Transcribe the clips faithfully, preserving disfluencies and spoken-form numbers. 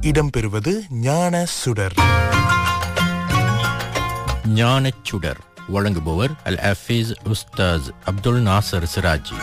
இடம்பெறுவது ஞான சுடர். ஞானச் சுடர் வழங்குபவர் அல் ஹஃபீஸ் உஸ்தாஸ் அப்துல் நாசர் சிராஜி.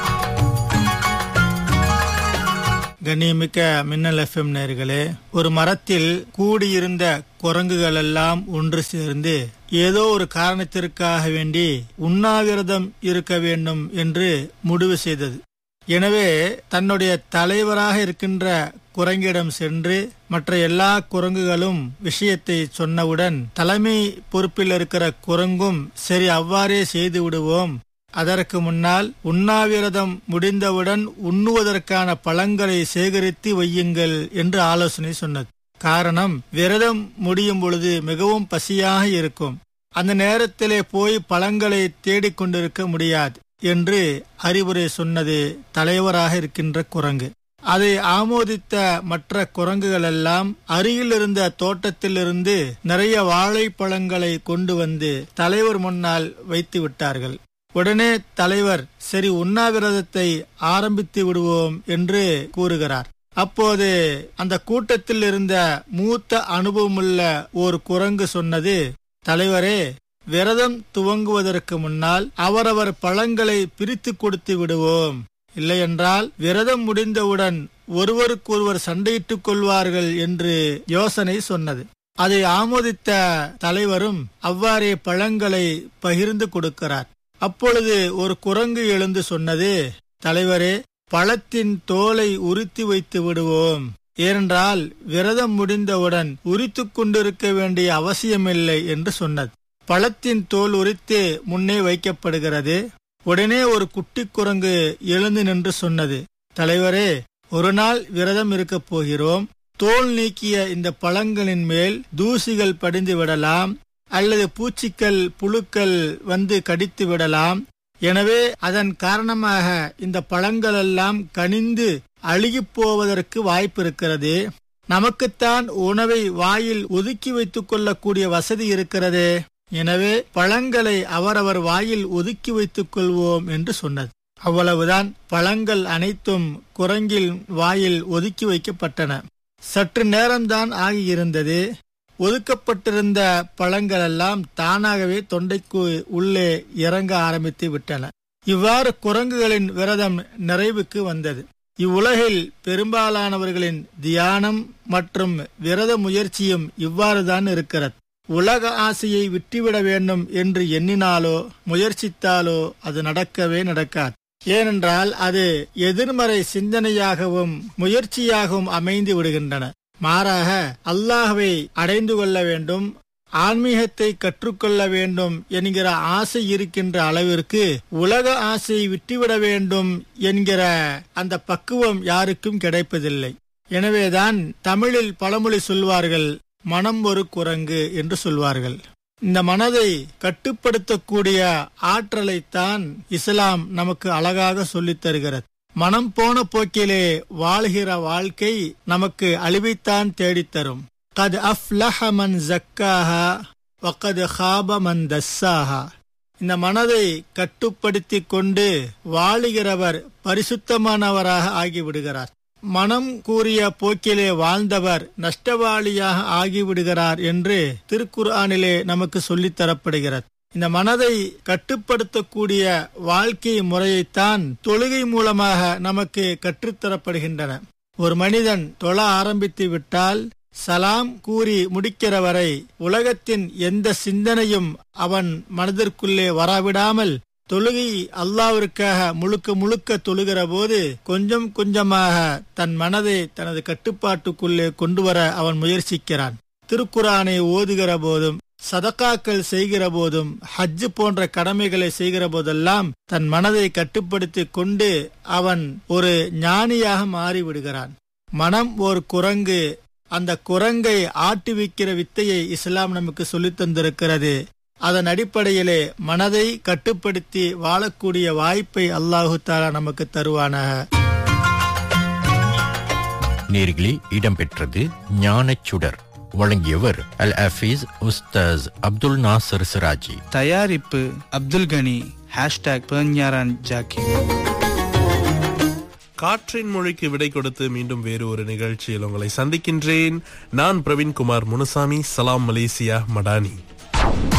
கண்ணியமிக்க மின்னல் எஃப்எம் நேயர்களே, ஒரு மரத்தில் கூடியிருந்த குரங்குகள் எல்லாம் ஒன்று சேர்ந்து ஏதோ ஒரு காரணத்திற்காக வேண்டி உண்ணாவிரதம் இருக்க வேண்டும் என்று முடிவு செய்தது. எனவே தன்னுடைய தலைவராக இருக்கின்ற குரங்கிடம் சென்று மற்ற எல்லா குரங்குகளும் விஷயத்தை சொன்னவுடன் தலைமை பொறுப்பில் இருக்கிற குரங்கும் சரி அவ்வாறே செய்து விடுவோம், அதற்கு முன்னால் உண்ணாவிரதம் முடிந்தவுடன் உண்ணுவதற்கான பழங்களை சேகரித்து வையுங்கள் என்று ஆலோசனை சொன்னது. காரணம், விரதம் முடியும் பொழுது மிகவும் பசியாக இருக்கும், அந்த நேரத்திலே போய் பழங்களை தேடிக்கொண்டிருக்க முடியாது என்று அறிவுரை சொன்னது தலைவராக இருக்கின்ற குரங்கு. அதை ஆமோதித்த மற்ற குரங்குகள் எல்லாம் அருகில் இருந்த தோட்டத்திலிருந்து நிறைய வாழைப்பழங்களை கொண்டு வந்து தலைவர் முன்னால் வைத்து விட்டார்கள். உடனே தலைவர் சரி உண்ணாவிரதத்தை ஆரம்பித்து விடுவோம் என்று கூறுகிறார். அப்போது அந்த கூட்டத்தில் இருந்த மூத்த அனுபவமுள்ள ஒரு குரங்கு சொன்னது, தலைவரே, விரதம் துவங்குவதற்கு முன்னால் அவரவர் பழங்களை பிரித்து கொடுத்து விடுவோம், இல்லையென்றால் விரதம் முடிந்தவுடன் ஒருவருக்கொருவர் சண்டையிட்டுக் கொள்வார்கள் என்று யோசனை சொன்னது. அதை ஆமோதித்த தலைவரும் அவ்வாறே பழங்களை பகிர்ந்து கொடுக்கிறார். அப்பொழுது ஒரு குரங்கு எழுந்து சொன்னது, தலைவரே, பழத்தின் தோலை உரித்து வைத்து விடுவோம், ஏனென்றால் விரதம் முடிந்தவுடன் உரித்து கொண்டிருக்க வேண்டிய அவசியமில்லை என்று சொன்னது. பழத்தின் தோல் உரித்து முன்னே வைக்கப்படுகிறது. உடனே ஒரு குட்டி குரங்கு எழுந்து நின்று சொன்னது, தலைவரே, ஒரு நாள் விரதம் இருக்கப் போகிறோம், தோல் நீக்கிய இந்த பழங்களின் மேல் தூசிகள் படிந்து விடலாம் அல்லது பூச்சிகள் புழுக்கள் வந்து கடித்து விடலாம். எனவே அதன் காரணமாக இந்த பழங்கள் எல்லாம் கனிந்து அழுகி போவதற்கு வாய்ப்பு இருக்கிறது. நமக்குத்தான் உணவை வாயில் ஒதுக்கி வைத்துக் கொள்ளக்கூடிய வசதி இருக்கிறது. எனவே பழங்களை அவரவர் வாயில் ஒதுக்கி வைத்துக் கொள்வோம் என்று சொன்னது. அவ்வளவுதான், பழங்கள் அனைத்தும் குரங்கில் வாயில் ஒதுக்கி வைக்கப்பட்டன. சற்று நேரம்தான் ஆகியிருந்தது. ஒதுக்கப்பட்டிருந்த பழங்கள் எல்லாம் தானாகவே தொண்டைக்கு உள்ளே இறங்க ஆரம்பித்து விட்டன. இவ்வாறு குரங்குகளின் விரதம் நிறைவுக்கு வந்தது. இவ்வுலகில் பெரும்பாலானவர்களின் தியானம் மற்றும் விரத முயற்சியும் இவ்வாறுதான் இருக்கிறது. உலக ஆசையை விட்டுவிட வேண்டும் என்று எண்ணினாலோ முயற்சித்தாலோ அது நடக்கவே நடக்காது. ஏனென்றால் அது எதிர்மறை சிந்தனையாகவும் முயற்சியாகவும் அமைந்து விடுகின்றன. மாறாக அல்லாஹ்வை அடைந்து கொள்ள வேண்டும், ஆன்மீகத்தை கற்றுக்கொள்ள வேண்டும் என்கிற ஆசை இருக்கின்ற அளவிற்கு உலக ஆசையை விட்டுவிட வேண்டும் என்கிற அந்த பக்குவம் யாருக்கும் கிடைப்பதில்லை. எனவேதான் தமிழில் பழமொழி சொல்வார்கள், மனம் ஒரு குரங்கு என்று சொல்வார்கள். இந்த மனதை கட்டுப்படுத்தக்கூடிய ஆற்றலைத்தான் இஸ்லாம் நமக்கு அழகாக சொல்லித் தருகிறது. மனம் போன போக்கிலே வாழ்கிற வாழ்க்கை நமக்கு அழிவைத்தான் தேடித்தரும். கத் அஃப்லஹ மன் ஸக்காஹா வகத் ஹாப மன் தஸ்ஸாஹா. இந்த மனதை கட்டுப்படுத்தி கொண்டு வாழுகிறவர் பரிசுத்தமானவராக ஆகிவிடுகிறார். மனம் கூறிய போக்கிலே வாழ்ந்தவர் நஷ்டவாளியாக ஆகிவிடுகிறார் என்று திருக்குர்ஆனிலே நமக்கு சொல்லித் தரப்படுகிறது. இந்த மனதை கட்டுப்படுத்தக்கூடிய வாழ்க்கை முறையைத்தான் தொழுகை மூலமாக நமக்கு கற்றுத்தரப்படுகின்றன. ஒரு மனிதன் தொழ ஆரம்பித்து விட்டால் சலாம் கூறி முடிக்கிற வரை உலகத்தின் எந்த சிந்தனையும் அவன் மனதிற்குள்ளே வரவிடாமல் தொழுகை அல்லாஹ்விற்காக முழுக்க முழுக்க தொழுகிற போது கொஞ்சம் கொஞ்சமாக தன் மனதை தனது கட்டுப்பாட்டுக்குள்ளே கொண்டு வர அவன் முயற்சிக்கிறான். திருக்குர்ஆனை ஓதுகிற போதும் சதகாக்கள் செய்கிற போதும் ஹஜ் போன்ற கடமைகளை செய்கிற போதெல்லாம் தன் மனதை கட்டுப்படுத்தி கொண்டு அவன் ஒரு ஞானியாக மாறிவிடுகிறான். மனம் ஒரு குரங்கு, அந்த குரங்கை ஆட்டுவிக்கிற வித்தையை இஸ்லாம் நமக்கு சொல்லித் தந்திருக்கிறது. அதன் அடிப்படையிலே மனதை கட்டுப்படுத்தி வாழக்கூடிய வாய்ப்பை அல்லாஹு தஆலா நமக்கு தருவானாக. நேர்களே, இடம்பெற்றது ஞானச் சுடர். வழங்கியவர் அல் ஹஃபீஸ் உஸ்தாஸ் அப்துல் நாசர் சிராஜி. தயாரிப்பு அப்துல் கனி. Hashtag பெர்ஞாரான் Jackie. காற்றின் மொழிக்கு விடை கொடுத்து மீண்டும் வேறு ஒரு நிகழ்ச்சியில் உங்களை சந்திக்கின்றேன். நான் பிரவீன்குமார் முனுசாமி. சலாம் மலேசியா மடானி.